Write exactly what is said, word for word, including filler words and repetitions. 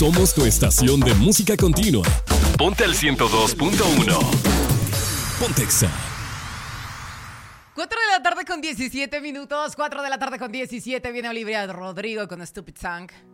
Somos tu estación de música continua. Ponte al ciento dos punto uno. Pontexa. cuatro de la tarde con diecisiete minutos. cuatro de la tarde con diecisiete. Viene Olivia Rodrigo con Stupid Song.